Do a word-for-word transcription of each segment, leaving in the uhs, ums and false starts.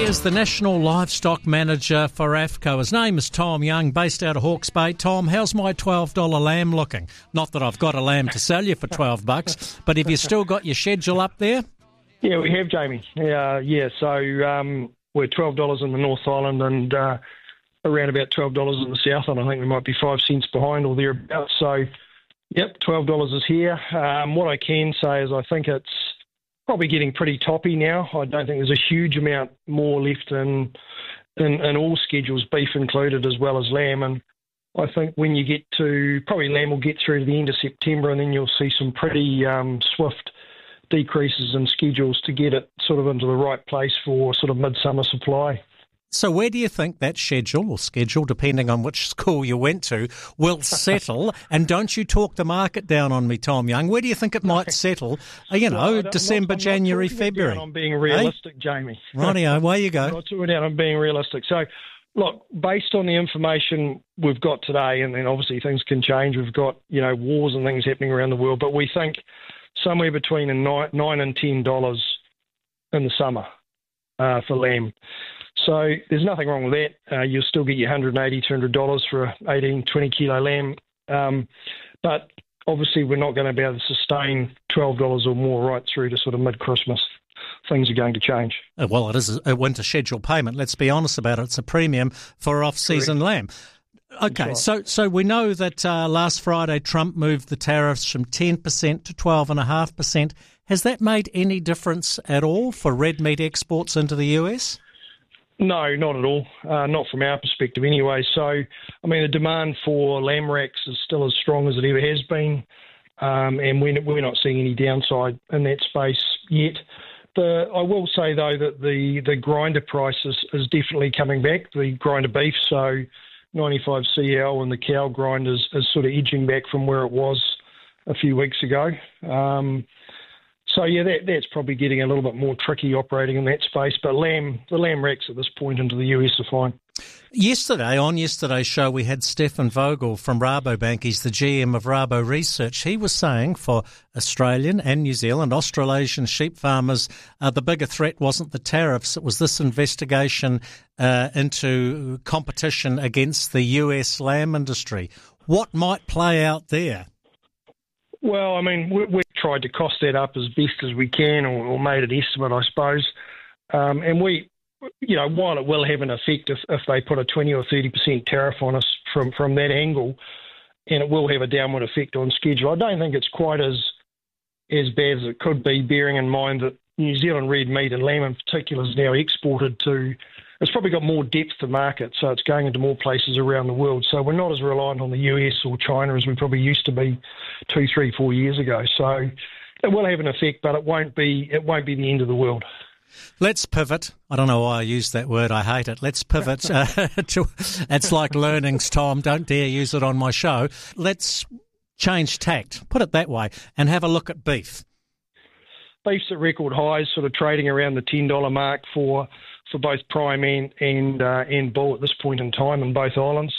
is the National Livestock Manager for AFCO. His name is Tom Young, based out of Hawke's Bay. Tom, how's my twelve dollars lamb looking? Not that I've got a lamb to sell you for twelve bucks, but have you still got your schedule up there? Yeah, we have, Jamie. Yeah, yeah. So um, we're twelve dollars in the North Island and uh, around about twelve dollars in the South, and I think we might be five cents behind or thereabouts. So, yep, twelve dollars is here. Um, what I can say is I think it's probably getting pretty toppy now. I don't think there's a huge amount more left in, in in all schedules, beef included as well as lamb. And I think when you get to, probably lamb will get through to the end of September, and then you'll see some pretty um, swift decreases in schedules to get it sort of into the right place for sort of midsummer supply. So where do you think that schedule, or schedule, depending on which school you went to, will settle? And don't you talk the market down on me, Tom Young. Where do you think it might settle? Uh, you know, no, December, I'm not, January, I'm not February. I'm being realistic, hey? Jamie. Rightio, away you go. I'm not talking down, I'm being realistic. So, look, based on the information we've got today, and then obviously things can change. We've got, you know, wars and things happening around the world, but we think somewhere between a nine, nine and ten dollars in the summer uh, for lamb. So there's nothing wrong with that. Uh, you'll still get your one hundred eighty dollars, two hundred dollars for a eighteen, twenty kilo lamb. Um, but obviously we're not going to be able to sustain twelve dollars or more right through to sort of mid-Christmas. Things are going to change. Uh, well, it is a winter schedule payment. Let's be honest about it. It's a premium for off-season lamb. Okay, right. so so we know that uh, last Friday Trump moved the tariffs from ten percent to twelve point five percent. Has that made any difference at all for red meat exports into the U S? No, not at all. Uh, not from our perspective anyway. So, I mean, the demand for lamb racks is still as strong as it ever has been, um, and we're, we're not seeing any downside in that space yet. The, I will say, though, that the, the grinder price is, is definitely coming back, the grinder beef. So ninety-five C L and the cow grind is, is sort of edging back from where it was a few weeks ago. Um So, yeah, that, that's probably getting a little bit more tricky operating in that space. But lamb, the lamb racks at this point into the U S are fine. Yesterday, on yesterday's show, we had Stefan Vogel from Rabobank. He's the G M of Rabo Research. He was saying for Australian and New Zealand, Australasian sheep farmers, uh, the bigger threat wasn't the tariffs. It was this investigation uh, into competition against the U S lamb industry. What might play out there? Well, I mean, we, we've tried to cost that up as best as we can, or, or made an estimate, I suppose. Um, and we, you know, while it will have an effect if, if they put a twenty or thirty percent tariff on us from, from that angle, and it will have a downward effect on schedule, I don't think it's quite as as bad as it could be, bearing in mind that New Zealand red meat and lamb in particular is now exported to, it's probably got more depth to market, so it's going into more places around the world. So we're not as reliant on the U S or China as we probably used to be two, three, four years ago. So it will have an effect, but it won't be it won't be the end of the world. Let's pivot. I don't know why I used that word. I hate it. Let's pivot. uh, to, it's like learnings, Tom. Don't dare use it on my show. Let's change tact, put it that way, and have a look at beef. Beef's at record highs, sort of trading around the ten dollars mark for for both prime and and, uh, and bull at this point in time in both islands.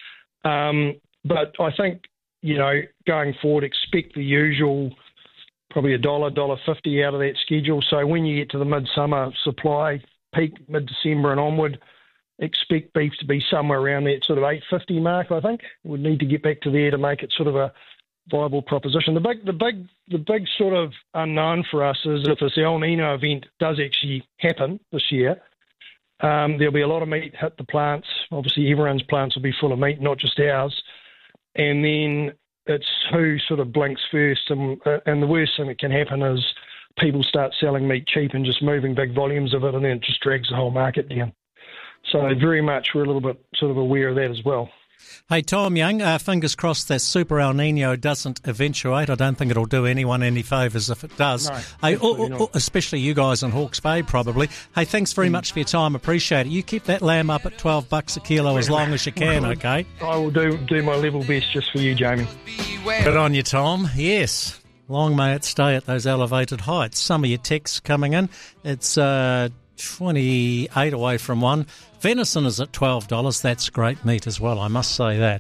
Um, but I think, you know, going forward, expect the usual probably a dollar, dollar fifty out of that schedule. So when you get to the midsummer supply peak, mid-December and onward, expect beef to be somewhere around that sort of eight fifty mark, I think. We'd need to get back to there to make it sort of a viable proposition. The big, the big, the big sort of unknown for us is if this El Nino event does actually happen this year, um, there'll be a lot of meat hit the plants. Obviously, everyone's plants will be full of meat, not just ours. And then it's who sort of blinks first. And, uh, and the worst thing that can happen is people start selling meat cheap and just moving big volumes of it, and then it just drags the whole market down. So very much we're a little bit sort of aware of that as well. Hey, Tom Young, uh, fingers crossed that Super El Nino doesn't eventuate. I don't think it'll do anyone any favours if it does. No, hey, or, or, especially you guys in Hawke's Bay, probably. Hey, thanks very mm. much for your time. Appreciate it. You keep that lamb up at twelve bucks a kilo as long as you can, okay? I will do do my level best just for you, Jamie. Good on you, Tom. Yes. Long may it stay at those elevated heights. Some of your texts coming in. It's uh, twenty-eight away from one. Venison is at twelve dollars. That's great meat as well, I must say that.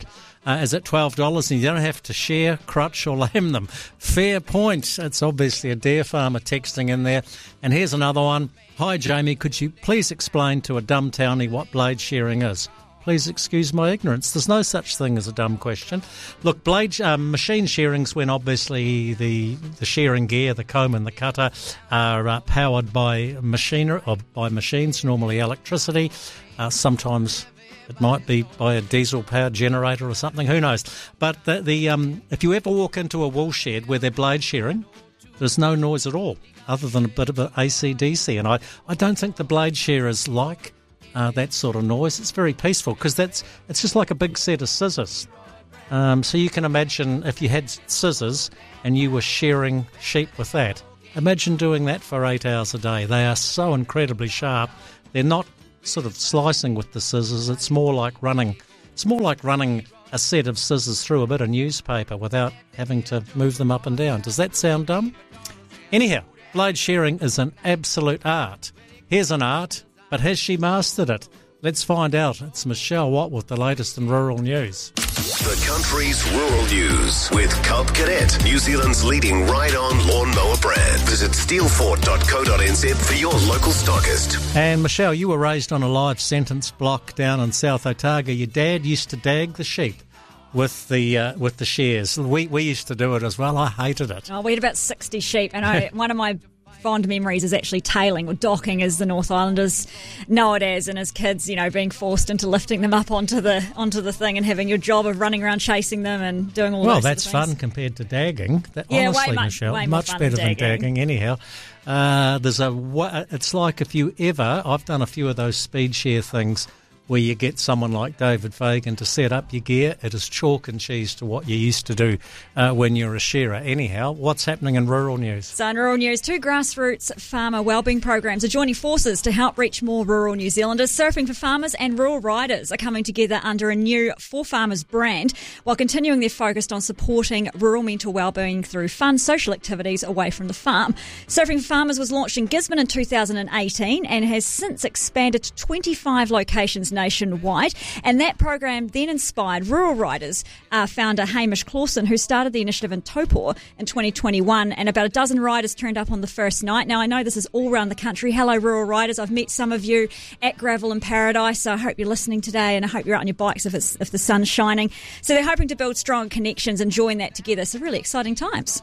uh, is at twelve dollars, and you don't have to shear, crutch or lame them. Fair point. It's obviously a dairy farmer texting in there. And here's another one. Hi, Jamie. Could you please explain to a dumb townie what blade shearing is? Please excuse my ignorance. There's no such thing as a dumb question. Look, blade um, machine shearings, when obviously the the shearing gear, the comb and the cutter are uh, powered by machinery or by machines, normally electricity. Uh, sometimes it might be by a diesel-powered generator or something. Who knows? But the, the um, if you ever walk into a wool shed where they're blade shearing, there's no noise at all, other than a bit of an A C D C. And I, I don't think the blade shearers like Uh, that sort of noise. It's very peaceful because that's it's just like a big set of scissors. Um, so you can imagine if you had scissors and you were shearing sheep with that. Imagine doing that for eight hours a day. They are so incredibly sharp. They're not sort of slicing with the scissors. It's more like running. It's more like running a set of scissors through a bit of newspaper without having to move them up and down. Does that sound dumb? Anyhow, blade shearing is an absolute art. Here's an art. But has she mastered it? Let's find out. It's Michelle Watt with the latest in rural news. The country's rural news with Cub Cadet, New Zealand's leading ride-on lawnmower brand. Visit steelfort dot co dot n z for your local stockist. And Michelle, you were raised on a live sentence block down in South Otago. Your dad used to dag the sheep with the uh, with the shears. We we used to do it as well. I hated it. Oh, we had about sixty sheep, and I, one of my fond memories is actually tailing, or docking as the North Islanders know it as, and as kids, you know, being forced into lifting them up onto the onto the thing and having your job of running around chasing them and doing all well, those that's sort of things. fun compared to dagging. That, yeah, honestly, way much, Michelle, way more much fun better than than dagging. dagging. Anyhow, uh, there's a. It's like if you ever. I've done a few of those speed share things where you get someone like David Fagan to set up your gear. It is chalk and cheese to what you used to do uh, when you were a shearer. Anyhow, what's happening in rural news? So in rural news, two grassroots farmer wellbeing programs are joining forces to help reach more rural New Zealanders. Surfing for Farmers and Rural Riders are coming together under a new For Farmers brand, while continuing their focus on supporting rural mental wellbeing through fun social activities away from the farm. Surfing for Farmers was launched in Gisborne in two thousand eighteen and has since expanded to twenty-five locations nationwide, and that program then inspired Rural Riders uh, founder Hamish Clausen, who started the initiative in Taupō in twenty twenty-one, and about a dozen riders turned up on the first night. Now, I know this is all around the country. Hello, Rural Riders. I've met some of you at Gravel in Paradise, so I hope you're listening today, and I hope you're out on your bikes if it's if the sun's shining. So they're hoping to build strong connections and join that together. So really exciting times.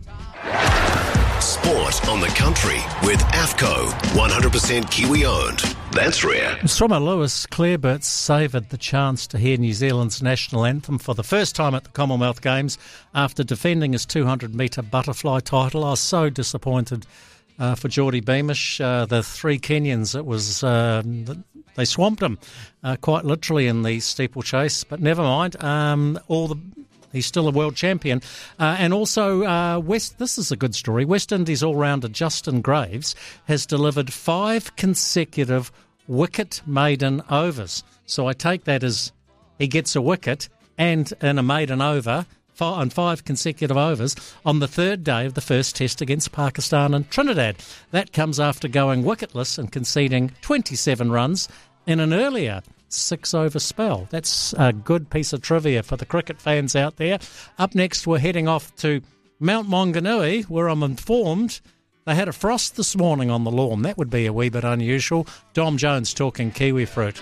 Sport on the country with AFCO, one hundred percent Kiwi owned. That's rare. Stroma Lewis Clareburt savoured the chance to hear New Zealand's national anthem for the first time at the Commonwealth Games after defending his two hundred metre butterfly title. I was so disappointed uh, for Geordie Beamish. Uh, the three Kenyans, it was uh, they swamped him uh, quite literally in the steeplechase, but never mind. Um, all the He's still a world champion. Uh, and also, uh, West. this is a good story. West Indies all-rounder Justin Graves has delivered five consecutive wicket maiden overs. So I take that as he gets a wicket and in a maiden over on five consecutive overs on the third day of the first test against Pakistan and Trinidad. That comes after going wicketless and conceding twenty-seven runs in an earlier six-over spell. That's a good piece of trivia for the cricket fans out there. Up next, we're heading off to Mount Maunganui, where I'm informed they had a frost this morning on the lawn. That would be a wee bit unusual. Dom Jones talking kiwi fruit.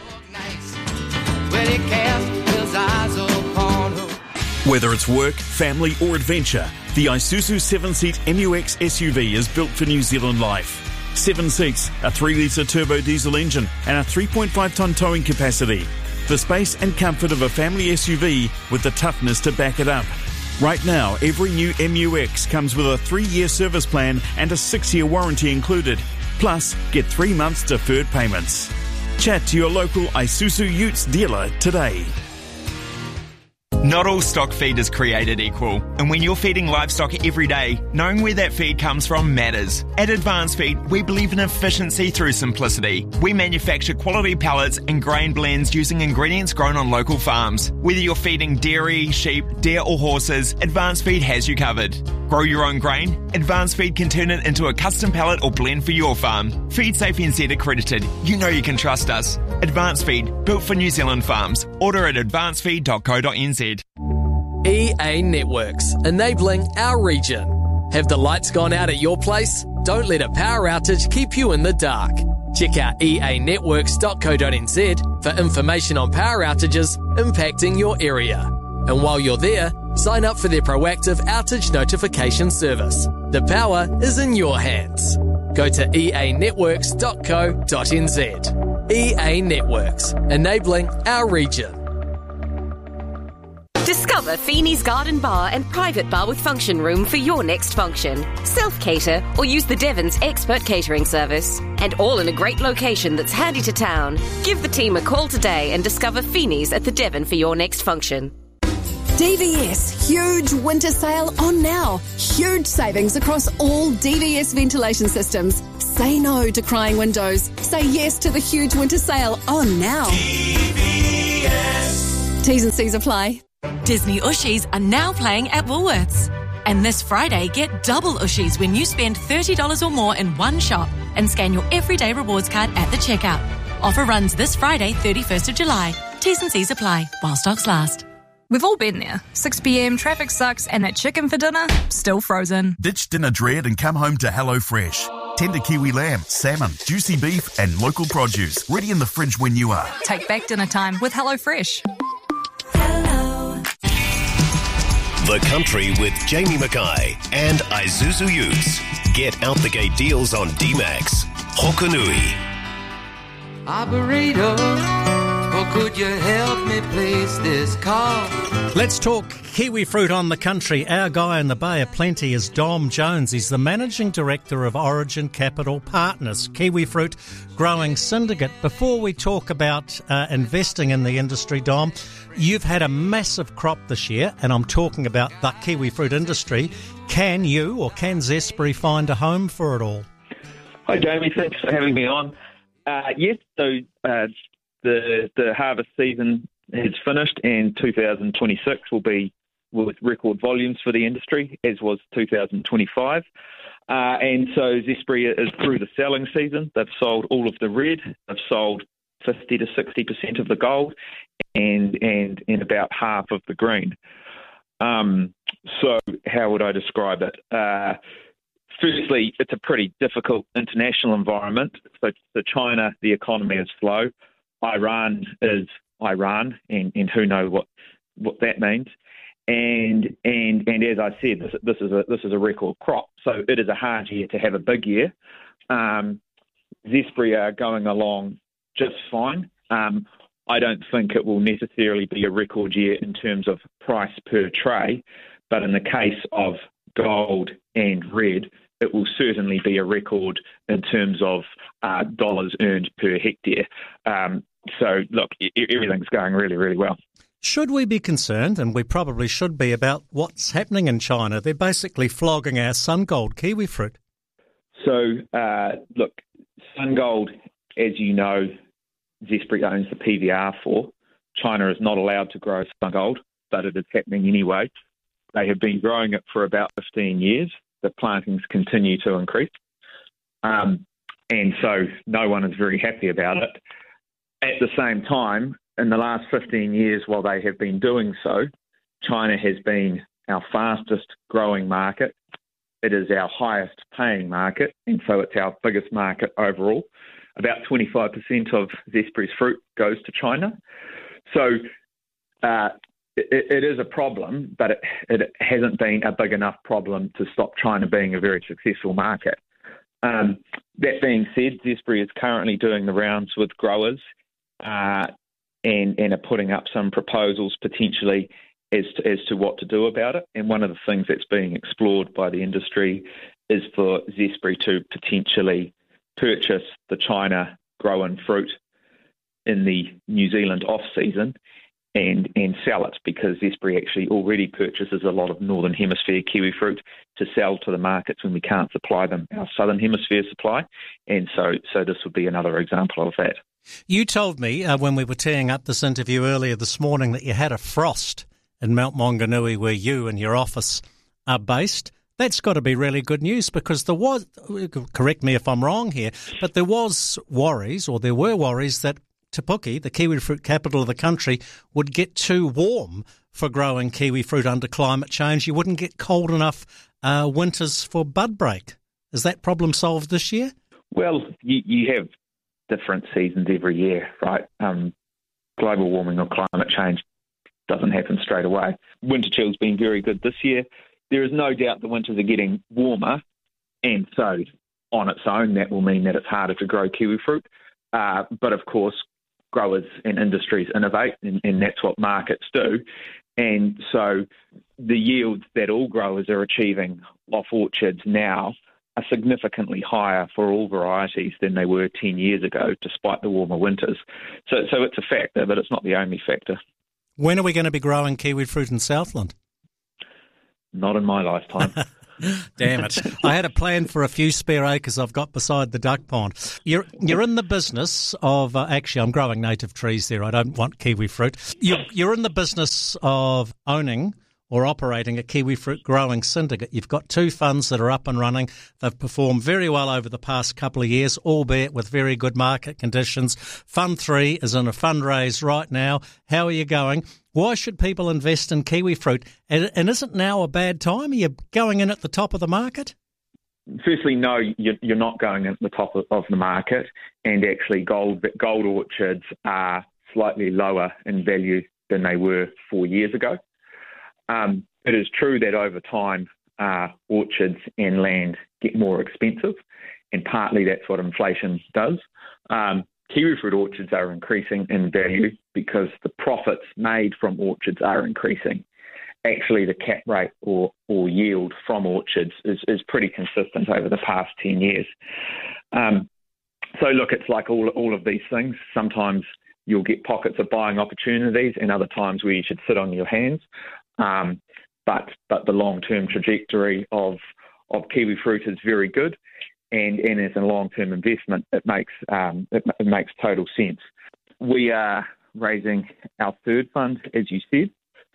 Whether it's work, family or adventure, the Isuzu seven-seat M U X S U V is built for New Zealand life. Seven seats, a three litre turbo diesel engine and a three point five tonne towing capacity. The space and comfort of a family S U V with the toughness to back it up. Right now, every new M U X comes with a three-year service plan and a six-year warranty included. Plus, get three months deferred payments. Chat to your local Isuzu Utes dealer today. Not all stock feed is created equal, and when you're feeding livestock every day, knowing where that feed comes from matters. At Advanced Feed, we believe in efficiency through simplicity. We manufacture quality pellets and grain blends using ingredients grown on local farms. Whether you're feeding dairy, sheep, deer or horses, Advanced Feed has you covered. Grow your own grain? Advanced Feed can turn it into a custom pellet or blend for your farm. Feed Safe N Z accredited. You know you can trust us. Advance Feed, built for New Zealand farms. Order at advance feed dot co dot n z. E A Networks, enabling our region. Have the lights gone out at your place? Don't let a power outage keep you in the dark. Check out e a networks dot co dot n z for information on power outages impacting your area. And while you're there, sign up for their proactive outage notification service. The power is in your hands. Go to e a networks dot co dot n z. E A Networks, enabling our region. Discover Feeney's Garden Bar and private bar with function room for your next function. Self-cater or use the Devon's expert catering service. And all in a great location that's handy to town. Give the team a call today and discover Feeney's at the Devon for your next function. D V S, huge winter sale on now. Huge savings across all D V S ventilation systems. Say no to crying windows. Say yes to the huge winter sale on now. D V S. T's and C's apply. Disney Ushies are now playing at Woolworths. And this Friday, get double Ushies when you spend thirty dollars or more in one shop and scan your Everyday Rewards card at the checkout. Offer runs this Friday, thirty-first of July. T's and C's apply while stocks last. We've all been there. six p.m, traffic sucks, and that chicken for dinner, still frozen. Ditch dinner dread and come home to HelloFresh. Tender kiwi lamb, salmon, juicy beef, and local produce. Ready in the fridge when you are. Take back dinner time with HelloFresh. The Country with Jamie Mackay and Isuzu Utes. Get out the gate deals on D-Max. Hokanui. Operator, or could you help me place this call? Let's talk kiwi fruit on the country. Our guy in the Bay of Plenty is Dom Jones. He's the Managing Director of Origin Capital Partners, kiwi fruit growing syndicate. Before we talk about uh, investing in the industry, Dom, you've had a massive crop this year, and I'm talking about the kiwi fruit industry. Can you or can Zespri find a home for it all? Hi, Jamie. Thanks for having me on. Uh, yes, so uh, the the harvest season is finished, and two thousand twenty-six will be with record volumes for the industry, as was two thousand twenty-five. Uh, and so Zespri is through the selling season. They've sold all of the red. They've sold fifty to sixty percent of the gold and and, and about half of the green. Um, so how would I describe it? Uh, firstly, it's a pretty difficult international environment. So, so China, the economy is slow. Iran is Iran, and, and who knows what, what that means. And and and as I said, this, this is a this is a record crop. So it is a hard year to have a big year. Um, Zespri are going along just fine. Um, I don't think it will necessarily be a record year in terms of price per tray, but in the case of gold and red, it will certainly be a record in terms of uh, dollars earned per hectare. Um, so, look, everything's going really, really well. Should we be concerned, and we probably should be, about what's happening in China? They're basically flogging our SunGold kiwi fruit. So, uh, look, SunGold, as you know, Zespri owns the P V R for. China is not allowed to grow SunGold, but it is happening anyway. They have been growing it for about fifteen years. The plantings continue to increase. Um, and so no one is very happy about it. At the same time, in the last fifteen years, while they have been doing so, China has been our fastest growing market. It is our highest paying market, and so it's our biggest market overall. About twenty-five percent of Zespri's fruit goes to China. So uh, it, it is a problem, but it, it hasn't been a big enough problem to stop China being a very successful market. Um, that being said, Zespri is currently doing the rounds with growers uh, and, and are putting up some proposals potentially as to, as to what to do about it. And one of the things that's being explored by the industry is for Zespri to potentially purchase the China grown fruit in the New Zealand off-season and, and sell it, because Zespri actually already purchases a lot of Northern Hemisphere kiwi fruit to sell to the markets when we can't supply them our Southern Hemisphere supply. And so, so this would be another example of that. You told me uh, when we were teeing up this interview earlier this morning that you had a frost in Mount Maunganui, where you and your office are based. That's got to be really good news, because there was, correct me if I'm wrong here, but there was worries, or there were worries that Te Puke, the kiwi fruit capital of the country, would get too warm for growing kiwi fruit under climate change. You wouldn't get cold enough uh, winters for bud break. Is that problem solved this year? Well, you, you have different seasons every year, right? Um, global warming or climate change doesn't happen straight away. Winter chill's been very good this year. There is no doubt the winters are getting warmer, and so on its own, that will mean that it's harder to grow kiwi fruit. Uh, but of course, growers and industries innovate, and, and that's what markets do. And so the yields that all growers are achieving off orchards now are significantly higher for all varieties than they were ten years ago, despite the warmer winters. So, so it's a factor, but it's not the only factor. When are we going to be growing kiwi fruit in Southland? Not in my lifetime. Damn it. I had a plan for a few spare acres I've got beside the duck pond. You're you're in the business of, uh, actually I'm growing native trees there, I don't want kiwi fruit. You're, you're in the business of owning or operating a kiwi fruit growing syndicate. You've got two funds that are up and running. They've performed very well over the past couple of years, albeit with very good market conditions. Fund three is in a fundraise right now. How are you going? Why should people invest in kiwi fruit? And, and isn't now a bad time? Are you going in at the top of the market? Firstly, no, you're not going at the top of the market. And actually, gold gold orchards are slightly lower in value than they were four years ago. Um, it is true that over time, uh, orchards and land get more expensive, and partly that's what inflation does. Um, kiwi fruit orchards are increasing in value because the profits made from orchards are increasing. Actually, the cap rate or, or yield from orchards is, is pretty consistent over the past ten years. Um, so, look, it's like all all of these things. Sometimes you'll get pockets of buying opportunities, and other times where you should sit on your hands. Um, but but the long-term trajectory of of kiwi fruit is very good, and, and as a long-term investment, it makes um, it, it makes total sense. We are raising our third fund, as you said.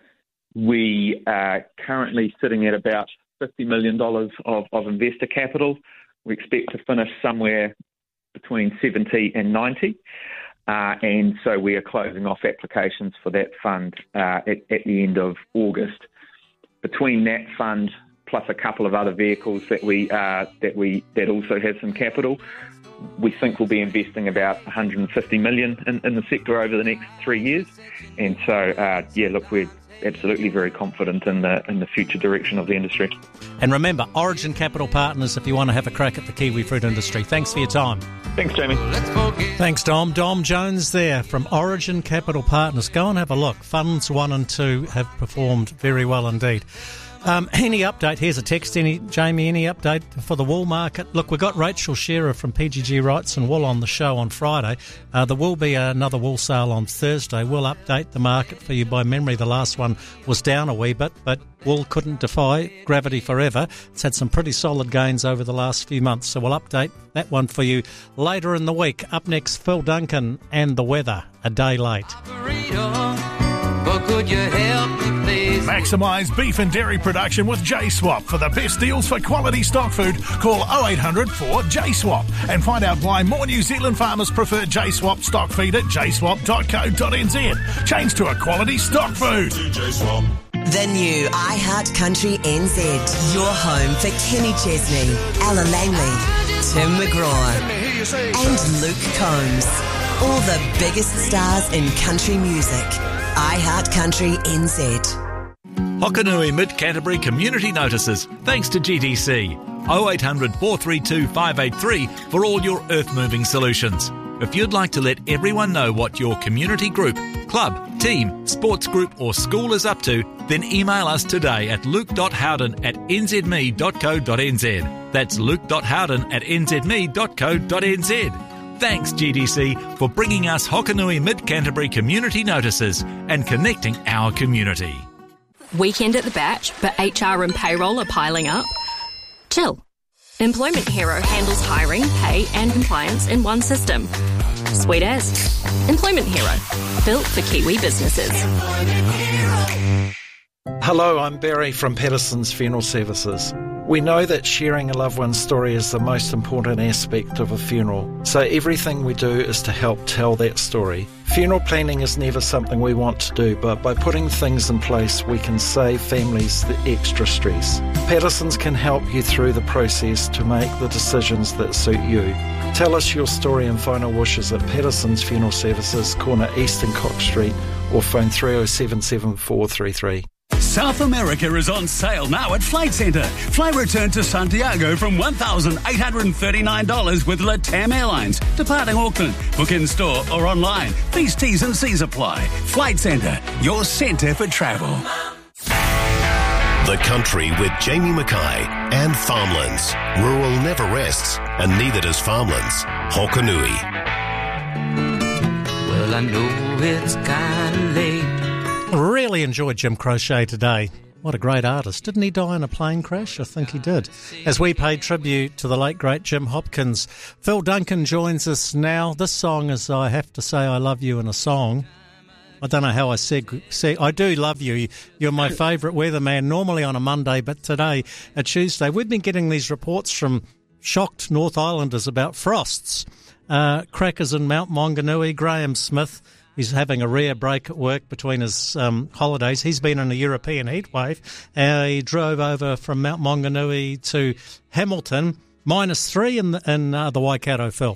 We are currently sitting at about fifty million dollars of, of investor capital. We expect to finish somewhere between seventy and ninety. Uh, and so we are closing off applications for that fund uh, at, at the end of August. Between that fund plus a couple of other vehicles that we uh, that we that also have some capital, we think we'll be investing about one hundred fifty million dollars in, in the sector over the next three years. And so, uh, yeah, look, we're absolutely very confident in the in the future direction of the industry. And remember, Origin Capital Partners if you want to have a crack at the kiwi fruit industry. Thanks for your time. Thanks, Jamie. Thanks, Dom. Dom Jones there from Origin Capital Partners. Go and have a look. Funds one and two have performed very well indeed. Um, any update? Here's a text. Any Jamie, any update for the wool market? Look, we've got Rachel Shearer from P G G Rights and Wool on the show on Friday. Uh, there will be another wool sale on Thursday. We'll update the market for you by memory. The last one was down a wee bit, but wool couldn't defy gravity forever. It's had some pretty solid gains over the last few months, so we'll update that one for you later in the week. Up next, Phil Duncan and the weather, a day late. But could you help me, please? Maximise beef and dairy production with J Swap. For the best deals for quality stock food, call oh eight hundred four J swap and find out why more New Zealand farmers prefer J Swap stock feed at j swap dot co dot n z. Change to a quality stock food. The new iHeart Country N Z. Your home for Kenny Chesney, Ella Langley, Tim McGraw, and Luke Combs. All the biggest stars in country music. iHeart Country N Z. Hokanui Mid-Canterbury Community Notices, thanks to G D C. oh eight hundred four three two five eight three for all your earth-moving solutions. If you'd like to let everyone know what your community group, club, team, sports group or school is up to, then email us today at luke.howden at n z m e dot co dot n z. That's luke.howden at n z m e dot co dot n z. Thanks, G D C, for bringing us Hokanui Mid-Canterbury Community Notices and connecting our community. Weekend at the Batch, but H R and payroll are piling up? Chill. Employment Hero handles hiring, pay and compliance in one system. Sweet as. Employment Hero, built for Kiwi businesses. Hello, I'm Barry from Patterson's Funeral Services. We know that sharing a loved one's story is the most important aspect of a funeral, so everything we do is to help tell that story. Funeral planning is never something we want to do, but by putting things in place, we can save families the extra stress. Patterson's can help you through the process to make the decisions that suit you. Tell us your story and final wishes at Patterson's Funeral Services, corner East and Cox Street, or phone three oh seven seven four three three. South America is on sale now at Flight Centre. Fly return to Santiago from one thousand eight hundred thirty-nine dollars with LATAM Airlines, departing Auckland. Book in store or online. These T's and C's apply. Flight Centre, your centre for travel. The Country with Jamie Mackay and Farmlands. Rural never rests, and neither does Farmlands. Hokanui. Well, I know it's kind of late. Really enjoyed Jim Crochet today. What a great artist. Didn't he die in a plane crash? I think he did. As we paid tribute to the late, great Jim Hopkins, Phil Duncan joins us now. This song is I Have to Say I Love You in a Song. I don't know how I said, say, I do love you. You're my favourite weatherman, normally on a Monday, but today, a Tuesday. We've been getting these reports from shocked North Islanders about frosts. Uh, crackers in Mount Maunganui. Graham Smith, he's having a rare break at work between his um, holidays. He's been in a European heatwave. Uh, he drove over from Mount Maunganui to Hamilton, minus three in the, in, uh, the Waikato, Phil.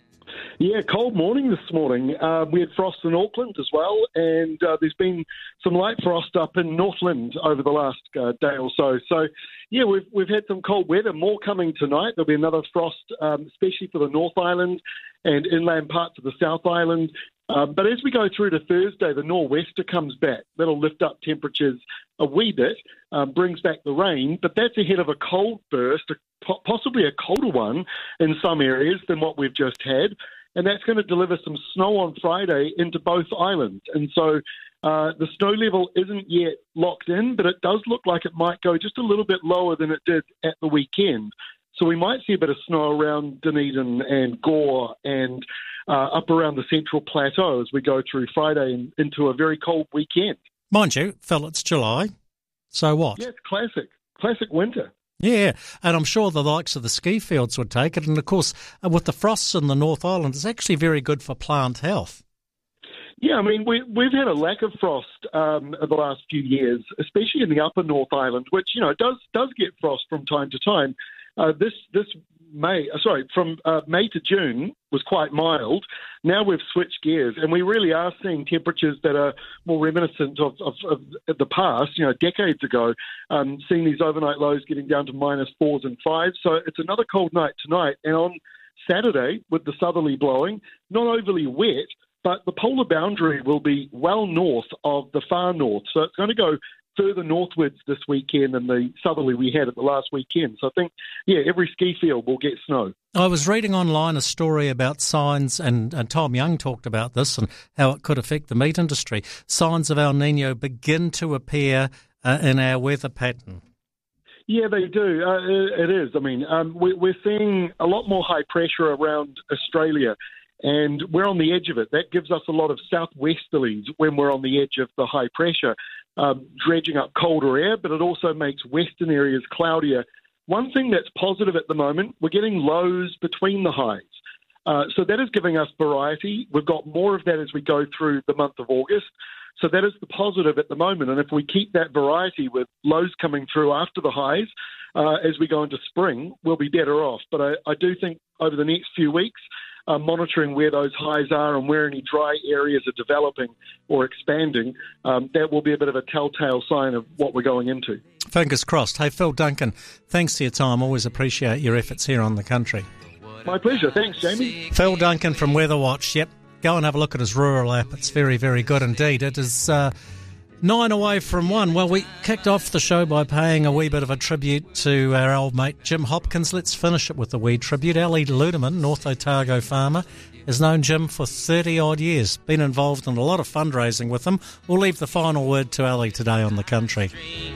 Yeah, cold morning this morning. Uh, we had frost in Auckland as well, and uh, there's been some light frost up in Northland over the last uh, day or so. So, yeah, we've we've had some cold weather. More coming tonight. There'll be another frost, um, especially for the North Island and inland parts of the South Island. Uh, but as we go through to Thursday, the nor'wester comes back. That'll lift up temperatures a wee bit, um, brings back the rain, but that's ahead of a cold burst, a, possibly a colder one in some areas than what we've just had. And that's going to deliver some snow on Friday into both islands. And so uh, the snow level isn't yet locked in, but it does look like it might go just a little bit lower than it did at the weekend. So we might see a bit of snow around Dunedin and Gore and uh, up around the Central Plateau as we go through Friday and into a very cold weekend. Mind you, Phil, it's July. So what? Yeah, it's classic. Classic winter. Yeah, and I'm sure the likes of the ski fields would take it. And, of course, with the frosts in the North Island, it's actually very good for plant health. Yeah, I mean, we, we've had a lack of frost um, in the last few years, especially in the upper North Island, which, you know, does does get frost from time to time. Uh, this this May, uh, sorry, from uh, May to June was quite mild. Now we've switched gears, and we really are seeing temperatures that are more reminiscent of, of, of the past, you know, decades ago, um, seeing these overnight lows getting down to minus fours and fives. So it's another cold night tonight. And on Saturday, with the southerly blowing, not overly wet, but the polar boundary will be well north of the far north. So it's going to go further northwards this weekend than the southerly we had at the last weekend. So I think, yeah, every ski field will get snow. I was reading online a story about signs, and, and Tom Young talked about this and how it could affect the meat industry. Signs of El Nino begin to appear uh, in our weather pattern. Yeah, they do. Uh, it is. I mean, um, we, we're seeing a lot more high pressure around Australia, and we're on the edge of it. That gives us a lot of southwesterlies when we're on the edge of the high pressure, um, dredging up colder air, but it also makes western areas cloudier. One thing that's positive at the moment, we're getting lows between the highs. Uh, so that is giving us variety. We've got more of that as we go through the month of August. So that is the positive at the moment. And if we keep that variety with lows coming through after the highs, uh, as we go into spring, we'll be better off. But I, I do think over the next few weeks, Uh, monitoring where those highs are and where any dry areas are developing or expanding, um, that will be a bit of a telltale sign of what we're going into. Fingers crossed. Hey, Phil Duncan, thanks for your time. Always appreciate your efforts here on The Country. My pleasure. Thanks, Jamie. Phil Duncan from Weather Watch. Yep, go and have a look at his rural app. It's very, very good indeed. It is uh, nine away from one. Well, we kicked off the show by paying a wee bit of a tribute to our old mate Jim Hopkins. Let's finish it with a wee tribute. Ali Ludeman, North Otago farmer, has known Jim for thirty-odd years, been involved in a lot of fundraising with him. We'll leave the final word to Ali today on The Country.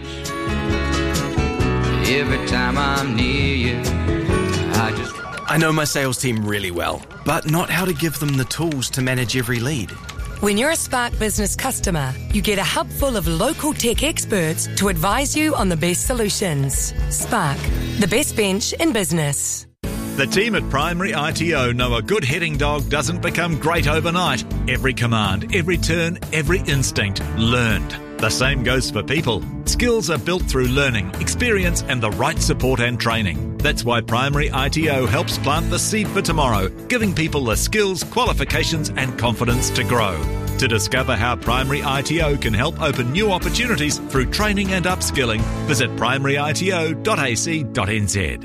Every time I'm near you, I just... I know my sales team really well, but not how to give them the tools to manage every lead. When you're a Spark Business customer, you get a hub full of local tech experts to advise you on the best solutions. Spark, the best bench in business. The team at Primary I T O know a good heading dog doesn't become great overnight. Every command, every turn, every instinct learned. The same goes for people. Skills are built through learning, experience and the right support and training. That's why Primary I T O helps plant the seed for tomorrow, giving people the skills, qualifications and confidence to grow. To discover how Primary I T O can help open new opportunities through training and upskilling, visit primary I T O dot A C dot N Z.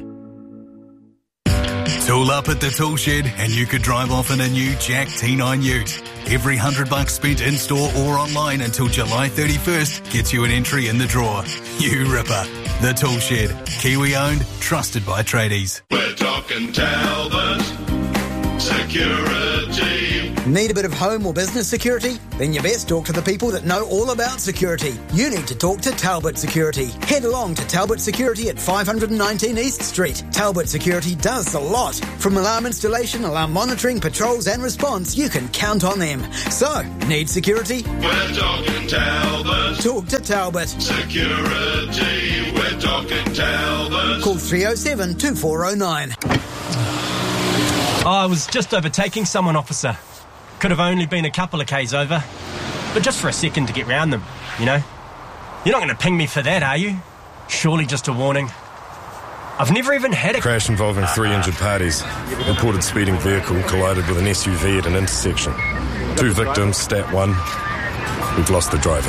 Tool up at the tool shed and you could drive off in a new Jack T nine Ute. Every hundred bucks spent in-store or online until July thirty-first gets you an entry in the draw. You ripper. The Tool Shed. Kiwi owned, trusted by tradies. We're talking Talbot Security. Need a bit of home or business security? Then you best talk to the people that know all about security. You need to talk to Talbot Security. Head along to Talbot Security at five nineteen East Street. Talbot Security does a lot. From alarm installation, alarm monitoring, patrols and response, you can count on them. So, need security? We're talking Talbot. Talk to Talbot. Security. We're talking Talbot. Call three oh seven, two four oh nine. Oh, I was just overtaking someone, officer. Could have only been a couple of k's over. But just for a second to get round them, you know? You're not going to ping me for that, are you? Surely just a warning. I've never even had a... Crash involving three injured parties. Reported speeding vehicle collided with an S U V at an intersection. Two victims, stat one. We've lost the driver.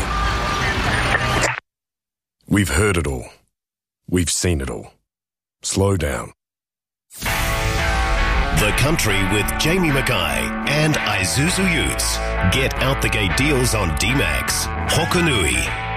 We've heard it all. We've seen it all. Slow down. The Country with Jamie Mackay and Isuzu Utes. Get out the gate deals on D-Max, Hokanui,